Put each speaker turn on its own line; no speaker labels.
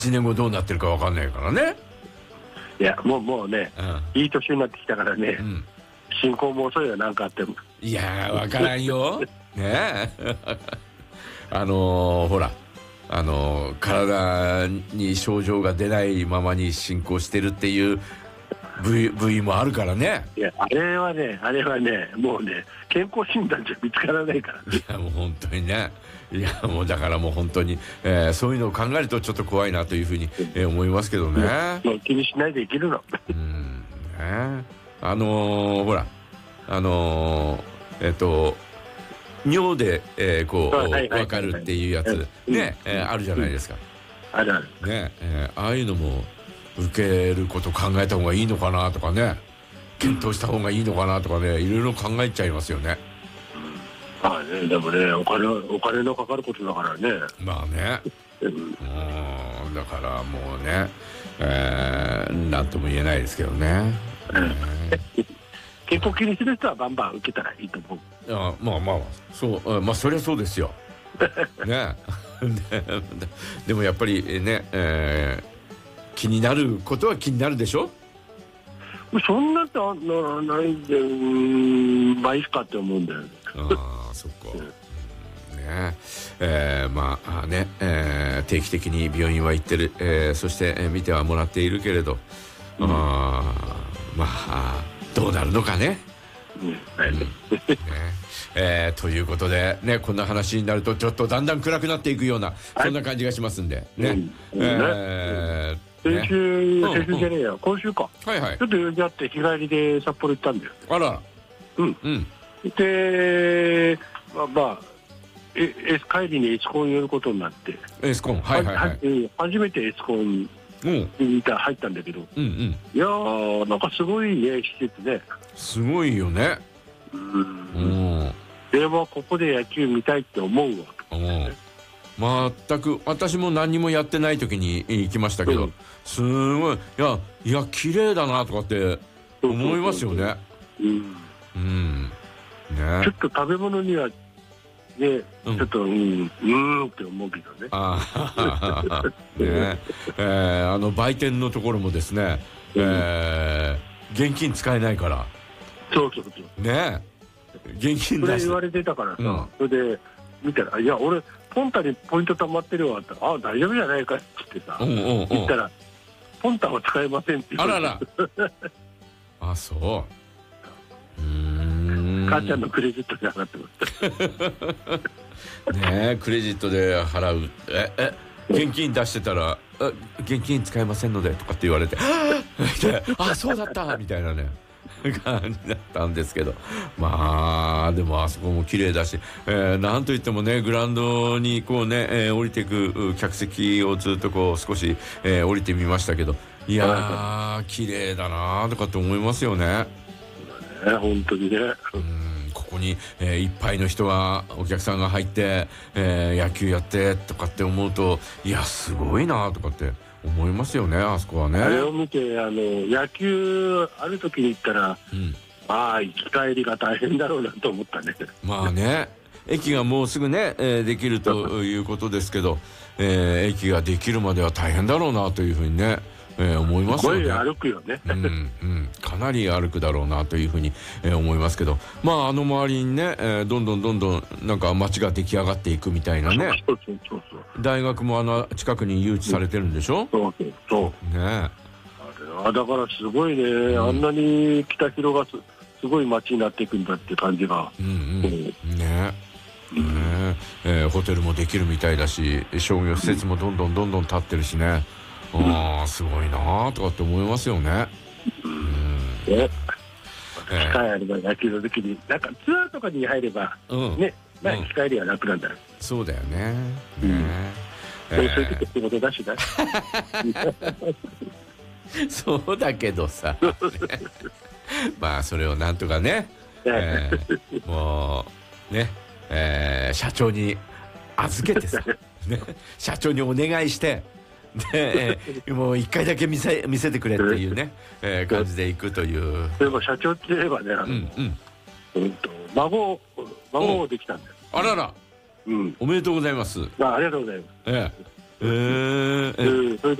1年後どうなってるか分かんないからね。
いやもうね、いい年になってきたからね、進行も遅いよ、なんかあっても。
いやー分からんよねえほら体に症状が出ないままに進行してるっていう部位もあるからね。
いやあれはねもうね健康診断じゃ見つからないからね。
いやもう本当にね、いやもうだからもう本当に、そういうのを考えるとちょっと怖いなというふうに、思いますけどね。
もう気にしないで生きるの。
ねほら尿で、こう分かるっていうやつね、あるじゃないですか。
あるある
ね、ああいうのも受けること考えた方がいいのかなとかね、検討した方がいいのかなとかね、いろいろ考えちゃいますよね。
でもねお金のかかることだからね。
まあね、だからもうね、なんとも言えないですけどね。
健康気にする人はバンバン受けたらいいと思う。
まあそう、まあそりゃそうですよねでもやっぱりね、気になることは気になるでしょ。
そんなってないんで、まあいいかって思うんだよね。
そっか。ね、まあね、定期的に病院は行ってる、そして、見てはもらっているけれど、まあどうなるのかね。ということでね、こんな話になるとちょっとだんだん暗くなっていくような、そんな感じがしますんでね。
先週じゃねえや、今週か。ちょっと用事あって日帰りで札幌行ったんだよ。
あら。
で帰りにエスコン寄ることになって。
エスコン、
初めてエスコンに入ったんだけど、いやーなんかすごいね、施設ね。
すごいよね。
でもここで野球見たいって思うわけ。
全く私も何にもやってない時に行きましたけど、すごいいや綺麗だなとかって思いますよね。
ちょっと食べ物にはね、ちょっとって思うけどね。
売店のところもですね、現金使えないから。
そう
ね、現金出して
それ言われてたからさ、それで見たら、いや俺ポンタにポイント貯まってるわって、大丈夫じゃないかって言ってさ、言ったらポンタは使えませんって言われて。
あらそう。
母ちゃんのクレジットで上がってます
ね、クレジットで払う。現金出してたら現金使えませんのでとかって言われてそうだったみたいなね感じだったんですけど、まあでもあそこも綺麗だし、なんといってもね、グラウンドにこうね、降りていく客席をずっとこう少し、降りてみましたけど、いやー綺麗だなとかって思いますよね。
本当にね。
ここに、いっぱいの人がお客さんが入って、野球やってとかって思うと、いやすごいなとかって思いますよね、あそこはね。
あれを見て野球ある時に行ったら、行き帰りが大変だろうなと思ったね。まあね、
駅がもうすぐね、できるということですけど、駅ができるまでは大変だろうなというふうにね、思いますよね。
すごい歩くよね。
かなり歩くだろうなというふうに、思いますけど、まあ周りにね、どんどんなんか街が出来上がっていくみたいなね。大学も近くに誘致されてるんでしょ。
そうね。だからすごいね、あんなに北広がすごい街になっていくんだって感じが。
ホテルもできるみたいだし、商業施設もどんどん建ってるしね。すごいなとかって思いますよね。
機会あれば野球の時になんかツアーとかに入ればね、機会りは楽なんだろう。
そうだよね。
そういう時って仕事だしな。
そうだけどさ、まあそれをなんとかね、もうね、社長に預けてさ、社長にお願いしてで、もう一回だけ見せてくれっていうね、感じでいくという。
でも社長って言えばね、孫できたんだよ。
あらら、おめでとうございます。
ありがとうございます。 それで